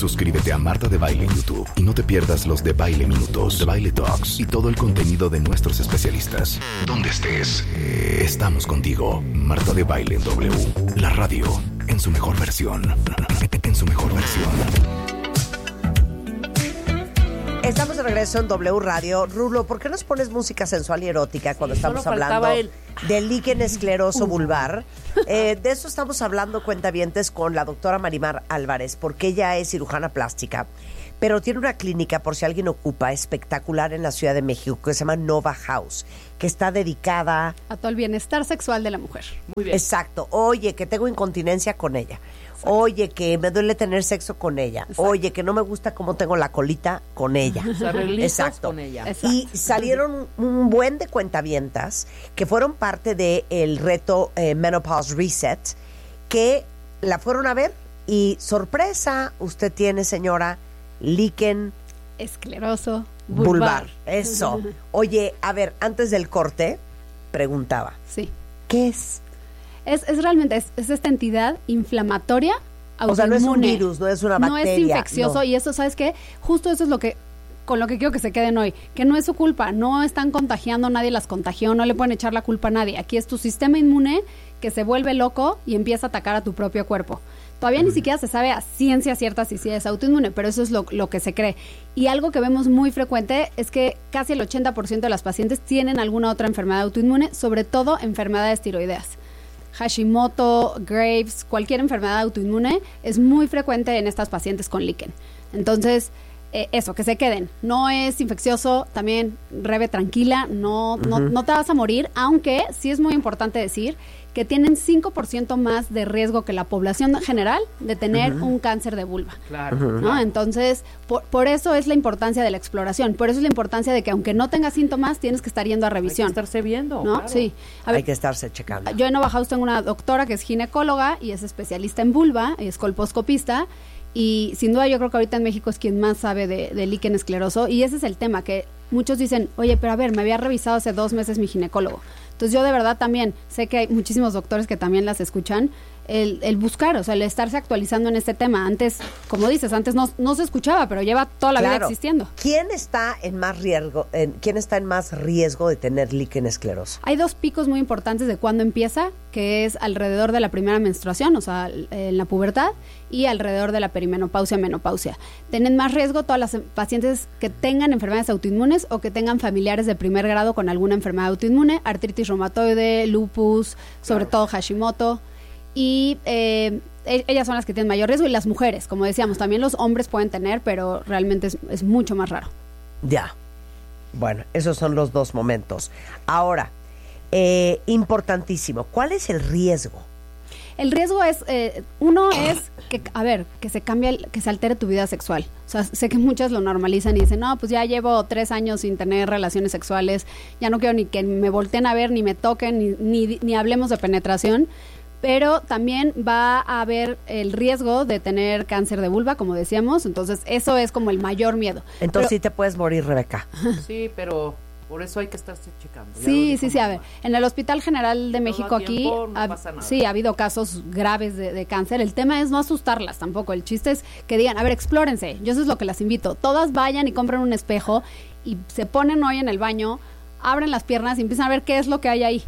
Suscríbete a Marta de Baile en YouTube y no te pierdas los de Baile Minutos, de Baile Talks y todo el contenido de nuestros especialistas. Donde estés, estamos contigo. Marta de Baile W, la radio en su mejor versión. En su mejor versión. Estamos de regreso en W Radio. Rulo, ¿por qué nos pones música sensual y erótica cuando estamos hablando del líquen escleroso vulvar? De eso estamos hablando, cuentavientes, con la doctora Marimar Álvarez, porque ella es cirujana plástica, pero tiene una clínica, por si alguien ocupa, espectacular en la Ciudad de México, que se llama Nova House, que está dedicada a todo el bienestar sexual de la mujer. Muy bien. Exacto. Oye, que tengo incontinencia con ella. Oye, que me duele tener sexo con ella. Exacto. Oye, que no me gusta cómo tengo la colita con ella. Exacto. Con ella. Exacto. Y salieron un buen de cuentavientas que fueron parte del reto Menopause Reset, que la fueron a ver y sorpresa, usted tiene, señora, líquen escleroso vulvar. Eso. Oye, a ver, antes del corte, preguntaba. Sí. ¿Qué es? Es realmente, es esta entidad inflamatoria autoinmune. O sea, no es un virus, no es una bacteria. No es infeccioso, no. Y eso, ¿sabes qué? Justo eso es con lo que quiero que se queden hoy, que no es su culpa, no están contagiando, nadie las contagió, no le pueden echar la culpa a nadie. Aquí es tu sistema inmune que se vuelve loco y empieza a atacar a tu propio cuerpo. Todavía ni siquiera se sabe a ciencia cierta si sí es autoinmune, pero eso es lo que se cree. Y algo que vemos muy frecuente es que casi el 80% de las pacientes tienen alguna otra enfermedad autoinmune, sobre todo enfermedades tiroideas. Hashimoto, Graves, cualquier enfermedad autoinmune es muy frecuente en estas pacientes con líquen. Entonces, eso, que se queden. No es infeccioso, también Rebe tranquila, no te vas a morir, aunque sí es muy importante decir que tienen 5% más de riesgo que la población general de tener un cáncer de vulva. Claro. ¿No? Entonces, por eso es la importancia de la exploración, por eso es la importancia de que aunque no tengas síntomas, tienes que estar yendo a revisión. Hay que estarse viendo, ¿no? Claro. Sí. Hay que estarse checando. Yo en Nova House tengo una doctora que es ginecóloga y es especialista en vulva, es colposcopista, y sin duda yo creo que ahorita en México es quien más sabe de líquen escleroso, y ese es el tema, que muchos dicen, oye, pero a ver, me había revisado hace 2 meses mi ginecólogo. Entonces yo de verdad también sé que hay muchísimos doctores que también las escuchan, el buscar, o sea, el estarse actualizando en este tema. Antes, como dices, antes no se escuchaba, pero lleva toda la vida existiendo. ¿Quién está en más riesgo de tener líquen escleroso? Hay 2 picos muy importantes de cuándo empieza, que es alrededor de la primera menstruación, o sea, en la pubertad, y alrededor de la perimenopausia, menopausia. Tienen más riesgo todas las pacientes que tengan enfermedades autoinmunes o que tengan familiares de primer grado con alguna enfermedad autoinmune, artritis reumatoide, lupus, sobre todo Hashimoto. Y ellas son las que tienen mayor riesgo, y las mujeres, como decíamos, también los hombres pueden tener, pero realmente es mucho más raro. Ya. Bueno, esos son los 2 momentos. Ahora, importantísimo, ¿cuál es el riesgo? El riesgo es, uno es que se cambie, que se altere tu vida sexual. O sea, sé que muchas lo normalizan y dicen, no, pues ya llevo 3 años sin tener relaciones sexuales, ya no quiero ni que me volteen a ver, ni me toquen, ni hablemos de penetración. Pero también va a haber el riesgo de tener cáncer de vulva, como decíamos, entonces eso es como el mayor miedo. Entonces sí te puedes morir, Rebeca. Sí, pero por eso hay que estarse checando. Sí, a ver, en el Hospital General de México aquí, sí, ha habido casos graves de cáncer. El tema es no asustarlas tampoco, el chiste es que digan, a ver, explórense, yo eso es lo que las invito, todas vayan y compren un espejo y se ponen hoy en el baño, abren las piernas y empiezan a ver qué es lo que hay ahí.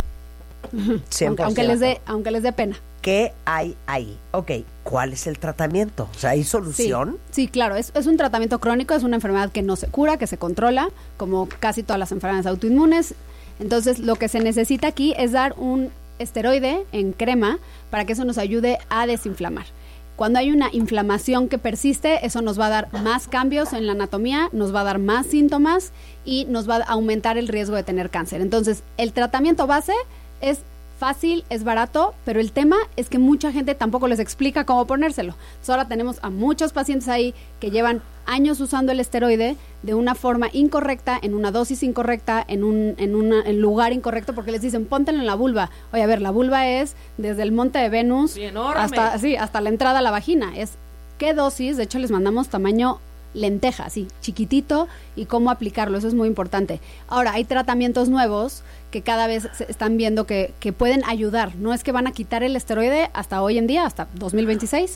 Aunque les dé pena. ¿Qué hay ahí? Ok, ¿cuál es el tratamiento? O sea, ¿hay solución? Sí, claro, es un tratamiento crónico, es una enfermedad que no se cura, que se controla, como casi todas las enfermedades autoinmunes. Entonces, lo que se necesita aquí es dar un esteroide en crema para que eso nos ayude a desinflamar. Cuando hay una inflamación que persiste, eso nos va a dar más cambios en la anatomía, nos va a dar más síntomas y nos va a aumentar el riesgo de tener cáncer. Entonces, el tratamiento base es fácil, es barato, pero el tema es que mucha gente tampoco les explica cómo ponérselo. Entonces, ahora tenemos a muchos pacientes ahí que llevan años usando el esteroide de una forma incorrecta, en una dosis incorrecta, en un lugar incorrecto, porque les dicen, póntelo en la vulva. Oye, a ver, la vulva es desde el monte de Venus hasta la entrada a la vagina. Es qué dosis, de hecho les mandamos tamaño lenteja, así, chiquitito, y cómo aplicarlo, eso es muy importante. Ahora, hay tratamientos nuevos que cada vez se están viendo que pueden ayudar, no es que van a quitar el esteroide hasta hoy en día, hasta 2026,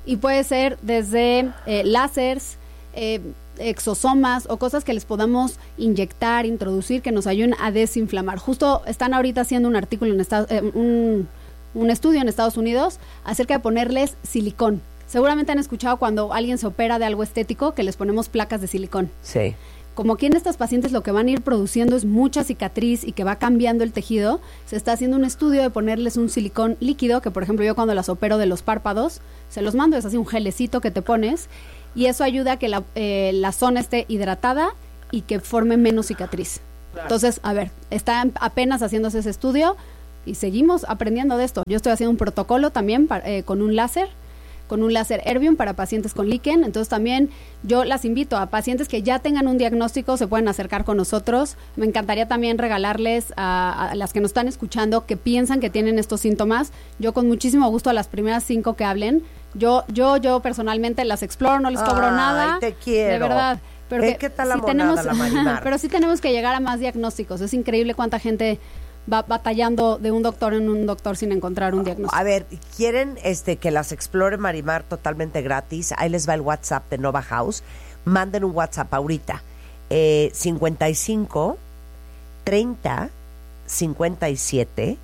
Y puede ser desde láseres, exosomas o cosas que les podamos inyectar, introducir, que nos ayuden a desinflamar. Justo están ahorita haciendo un artículo en un estudio en Estados Unidos acerca de ponerles silicón. Seguramente han escuchado cuando alguien se opera de algo estético que les ponemos placas de silicón. Sí. Como aquí en estas pacientes lo que van a ir produciendo es mucha cicatriz y que va cambiando el tejido, se está haciendo un estudio de ponerles un silicón líquido, que por ejemplo yo cuando las opero de los párpados, se los mando, es así un gelecito que te pones, y eso ayuda a que la zona esté hidratada y que forme menos cicatriz. Claro. Entonces, a ver, están apenas haciéndose ese estudio y seguimos aprendiendo de esto. Yo estoy haciendo un protocolo también con un láser Erbium para pacientes con líquen. Entonces también yo las invito a pacientes que ya tengan un diagnóstico, se pueden acercar con nosotros. Me encantaría también regalarles a las que nos están escuchando que piensan que tienen estos síntomas. Yo con muchísimo gusto a las primeras 5 que hablen, yo personalmente las exploro, no les cobro nada. Te quiero. De verdad. Pero ¿Qué tal la monada, la Marimar? Pero sí tenemos que llegar a más diagnósticos. Es increíble cuánta gente va batallando de un doctor en un doctor sin encontrar un diagnóstico. A ver, ¿quieren que las explore Marimar totalmente gratis? Ahí les va el WhatsApp de Nova House. Manden un WhatsApp ahorita. 55 30 57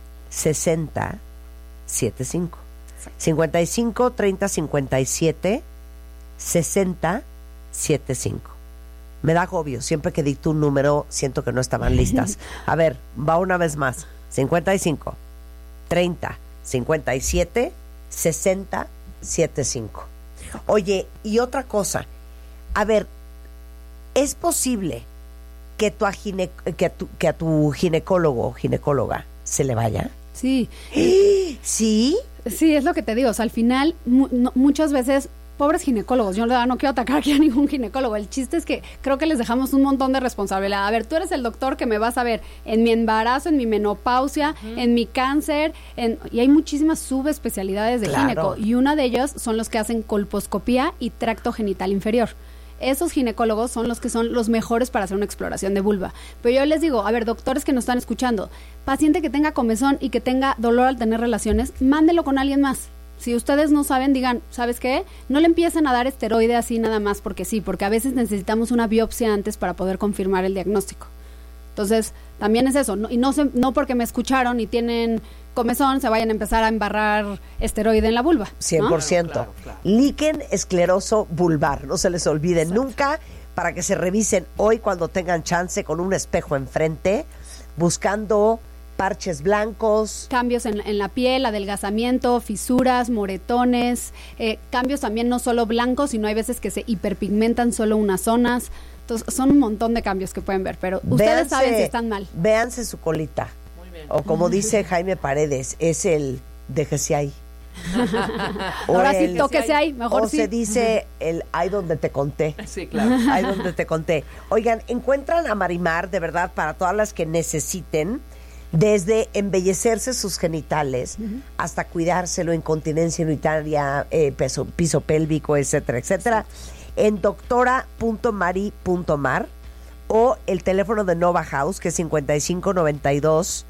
60 75. 55 30 57 60 75. Me da agobio, siempre que dicto un número siento que no estaban listas. A ver, va una vez más. 55 30 57 60 75. Oye, y otra cosa. A ver, ¿es posible que a tu ginecólogo o ginecóloga se le vaya? Sí. ¿Sí? Sí, es lo que te digo. O sea, al final, muchas veces, pobres ginecólogos, yo no quiero atacar aquí a ningún ginecólogo. El chiste es que creo que les dejamos un montón de responsabilidad. A ver, tú eres el doctor que me vas a ver en mi embarazo, en mi menopausia, en mi cáncer, y hay muchísimas subespecialidades de gineco. Y una de ellas son los que hacen colposcopía y tracto genital inferior. Esos ginecólogos son los que son los mejores para hacer una exploración de vulva. Pero yo les digo, a ver, doctores que nos están escuchando, paciente que tenga comezón y que tenga dolor al tener relaciones, mándelo con alguien más. Si ustedes no saben, digan, ¿sabes qué? No le empiecen a dar esteroide así nada más porque sí, porque a veces necesitamos una biopsia antes para poder confirmar el diagnóstico. Entonces, también es eso. No porque me escucharon y tienen comezón, se vayan a empezar a embarrar esteroide en la vulva, ¿no? 100%. Claro. Líquen escleroso vulvar. No se les olvide nunca, para que se revisen hoy cuando tengan chance con un espejo enfrente, buscando parches blancos. Cambios en la piel, adelgazamiento, fisuras, moretones, cambios también no solo blancos, sino hay veces que se hiperpigmentan solo unas zonas. Entonces, son un montón de cambios que pueden ver, pero ustedes saben si están mal. Véanse su colita. Muy bien. O como dice Jaime Paredes, es el déjese ahí. Ahora sí, tóquese ahí, mejor sí. O se dice el ay donde te conté. Sí, claro. Ay donde te conté. Oigan, encuentran a Marimar, de verdad, para todas las que necesiten, desde embellecerse sus genitales hasta cuidárselo, incontinencia urinaria, piso pélvico, etcétera, etcétera, en doctora.mari.mar o el teléfono de Nova House, que es 5592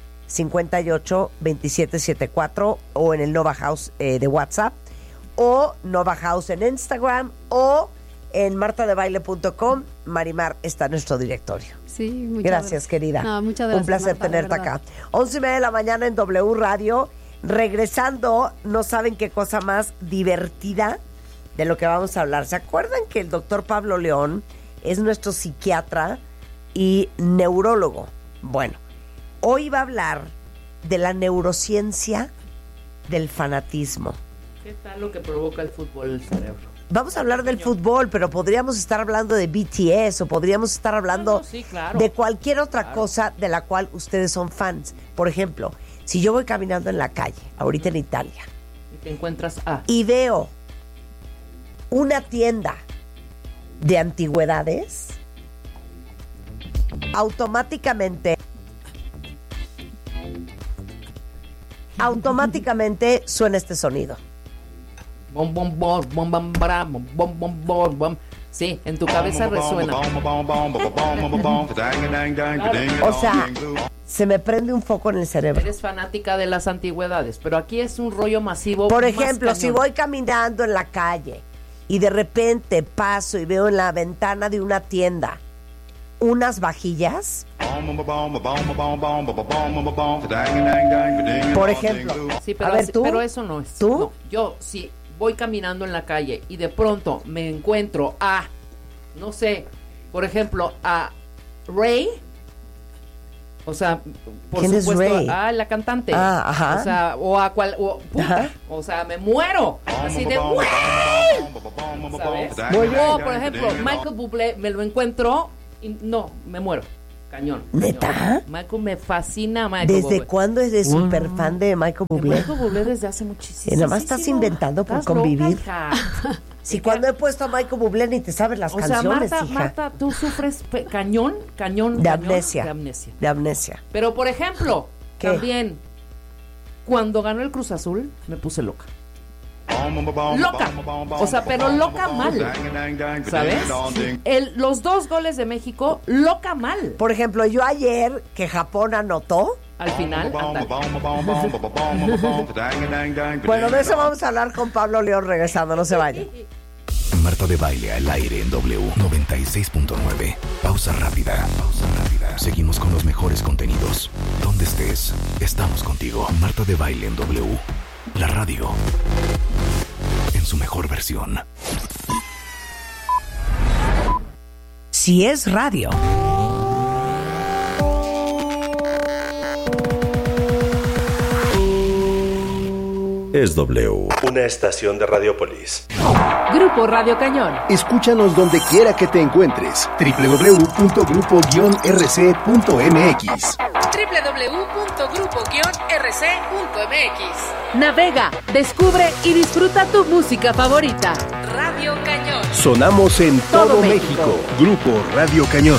58 27 74, o en el Nova House de WhatsApp, o Nova House en Instagram, o en martadebaile.com. Marimar está en nuestro directorio. Sí, muchas gracias, querida. No, muchas gracias, un placer Marta, tenerte acá. 11:30 de la mañana en W Radio. Regresando, no saben qué cosa más divertida de lo que vamos a hablar. ¿Se acuerdan que el doctor Pablo León es nuestro psiquiatra y neurólogo? Bueno, hoy va a hablar de la neurociencia del fanatismo. ¿Qué tal lo que provoca el fútbol en el cerebro? Vamos a hablar del fútbol, pero podríamos estar hablando de BTS o podríamos estar hablando de cualquier otra cosa de la cual ustedes son fans. Por ejemplo, si yo voy caminando en la calle, ahorita en Italia, y te encuentras y veo una tienda de antigüedades, automáticamente suena este sonido. Bom, bom, bom, bom, bom, bom, bom, bom, bom. Sí, en tu cabeza resuena. O sea, se me prende un foco en el cerebro. Eres fanática de las antigüedades, pero aquí es un rollo masivo. Por ejemplo, si voy caminando en la calle y de repente paso y veo en la ventana de una tienda unas vajillas, por ejemplo. Sí, pero, a ver, ¿tú? Pero eso no es. ¿Tú? No, yo sí voy caminando en la calle y de pronto me encuentro a, no sé, por ejemplo, a Ray. O sea, por ¿quién supuesto, es Ray? La cantante. Ah, ajá. O sea, o a cual, puta, o sea, me muero. Así de ¡güey! ¿Sabes? Muy bien. O, por ejemplo, Michael Bublé, me lo encuentro y no, me muero. Cañón. ¿Neta? Michael, me fascina Michael ¿Desde Bublé. cuándo eres súper fan de Michael Bublé? Michael Bublé desde hace muchísimo. Nada más estás inventando por Estás convivir. loca, hija. Si cuando he puesto a Michael Bublé ni te sabes las canciones, hija. Marta, tú sufres cañón De amnesia. de amnesia. De amnesia. Pero, por ejemplo, ¿qué? también, cuando ganó el Cruz Azul, me puse loca. Loca. O sea, pero loca mal. ¿Sabes? Los 2 goles de México, loca mal. Por ejemplo, yo ayer que Japón anotó. Al final, ándale. Bueno, de eso vamos a hablar con Pablo León regresando, no se vayan. Marta de Baile al aire en W 96.9. Pausa rápida. Seguimos con los mejores contenidos. Donde estés, estamos contigo. Marta de Baile en W. La radio. En su mejor versión. Si es radio. Es W, una estación de Radiopolis. Grupo Radio Cañón. Escúchanos donde quiera que te encuentres. www.grupo-rc.mx. www.grupo-rc.mx. Navega, descubre y disfruta tu música favorita. Radio Cañón. Sonamos en todo México. Grupo Radio Cañón.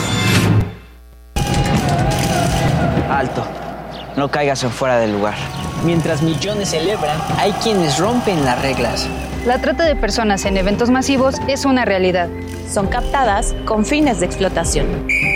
Alto, no caigas en fuera del lugar. Mientras millones celebran, hay quienes rompen las reglas. La trata de personas en eventos masivos es una realidad. Son captadas con fines de explotación.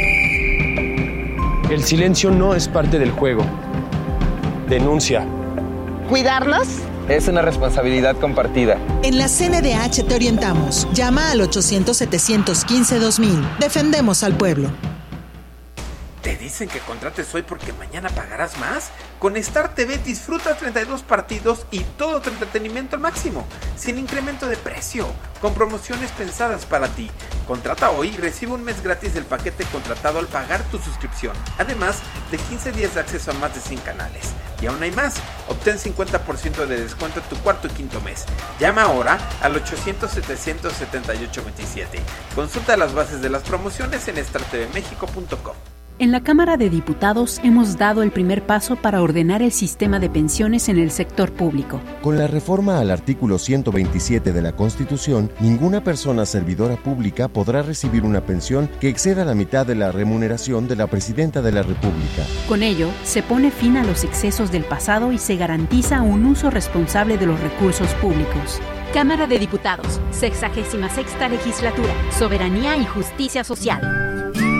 El silencio no es parte del juego. Denuncia. ¿Cuidarlos? Es una responsabilidad compartida. En la CNDH te orientamos. Llama al 800-715-2000. Defendemos al pueblo. ¿Te dicen que contrates hoy porque mañana pagarás más? Con Star TV disfruta 32 partidos y todo tu entretenimiento al máximo, sin incremento de precio, con promociones pensadas para ti. Contrata hoy y recibe un mes gratis del paquete contratado al pagar tu suscripción, además de 15 días de acceso a más de 100 canales. Y aún hay más, obtén 50% de descuento en tu cuarto y quinto mes. Llama ahora al 800-700-7827. Consulta las bases de las promociones en startvmexico.com. En la Cámara de Diputados hemos dado el primer paso para ordenar el sistema de pensiones en el sector público. Con la reforma al artículo 127 de la Constitución, ninguna persona servidora pública podrá recibir una pensión que exceda la mitad de la remuneración de la Presidenta de la República. Con ello, se pone fin a los excesos del pasado y se garantiza un uso responsable de los recursos públicos. Cámara de Diputados, 66ª Legislatura, Soberanía y Justicia Social.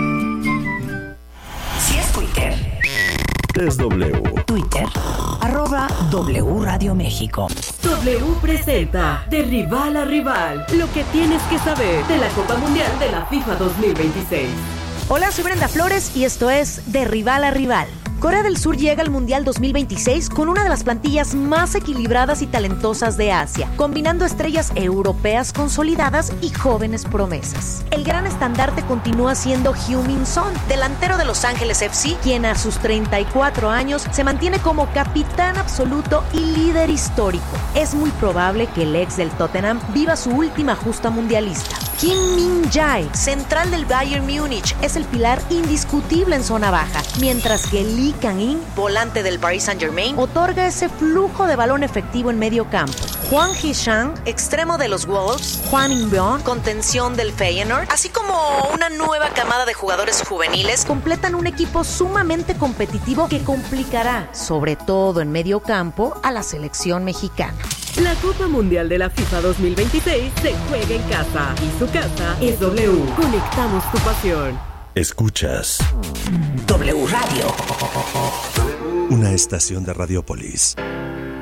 Si es Twitter. Es W. Twitter. @W Radio México. W presenta De Rival a Rival. Lo que tienes que saber de la Copa Mundial de la FIFA 2026. Hola, soy Brenda Flores y esto es De Rival a Rival. Corea del Sur llega al Mundial 2026 con una de las plantillas más equilibradas y talentosas de Asia, combinando estrellas europeas consolidadas y jóvenes promesas. El gran estandarte continúa siendo Heung-min Son, delantero de Los Ángeles FC, quien a sus 34 años se mantiene como capitán absoluto y líder histórico. Es muy probable que el ex del Tottenham viva su última justa mundialista. Kim Min-jae, central del Bayern Múnich, es el pilar indiscutible en zona baja, mientras que Lee Kang-in, volante del Paris Saint-Germain, otorga ese flujo de balón efectivo en medio campo. Hwang Hee-chan, extremo de los Wolves, Hwang In-beon, contención del Feyenoord, así como una nueva camada de jugadores juveniles, completan un equipo sumamente competitivo que complicará, sobre todo en medio campo, a la selección mexicana. La Copa Mundial de la FIFA 2026 se juega en casa y su casa es W. Conectamos tu pasión. Escuchas W Radio. una estación de Radiopolis.